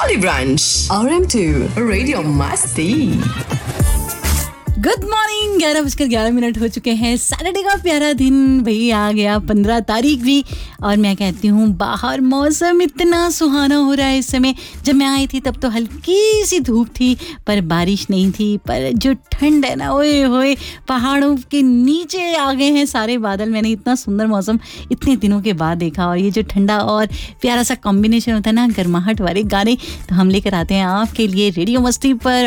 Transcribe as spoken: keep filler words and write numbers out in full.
Olive Branch, R M two, Radio Masti. Good morning. ग्यारह बजकर ग्यारह मिनट हो चुके हैं। सैटरडे का प्यारा दिन भाई आ गया, पंद्रह तारीख भी। और मैं कहती हूँ बाहर मौसम इतना सुहाना हो रहा है इस समय। जब मैं आई थी तब तो हल्की सी धूप थी पर बारिश नहीं थी, पर जो ठंड है ना, ओए होए, पहाड़ों के नीचे आ गए हैं सारे बादल। मैंने इतना सुंदर मौसम इतने दिनों के बाद देखा। और ये जो ठंडा और प्यारा सा कॉम्बिनेशन होता है ना, गर्माहट वाले गाने, तो हम लेकर आते हैं आपके लिए रेडियो मस्ती पर।